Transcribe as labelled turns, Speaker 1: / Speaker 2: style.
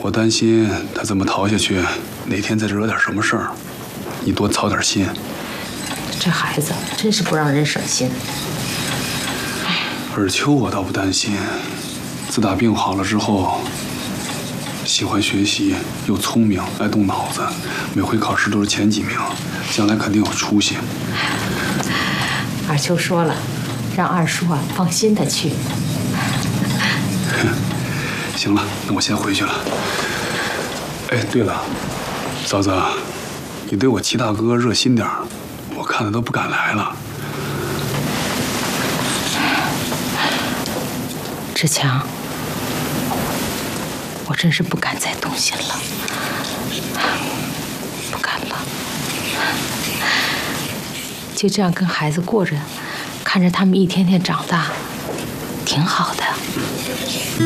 Speaker 1: 我担心他这么逃下去，哪天再惹点什么事儿，你多操点心。
Speaker 2: 这孩子真是不让人省心。
Speaker 1: 尔秋我倒不担心，自打病好了之后，喜欢学习，又聪明，爱动脑子，每回考试都是前几名，将来肯定有出息。
Speaker 2: 二秋说了，让二叔啊放心的去。
Speaker 1: 行了，那我先回去了。哎，对了，嫂子，你对我齐大哥热心点儿，我看他都不敢来了。
Speaker 2: 志强，我真是不敢再动心了，不敢了。就这样跟孩子过着，看着他们一天天长大，挺好的。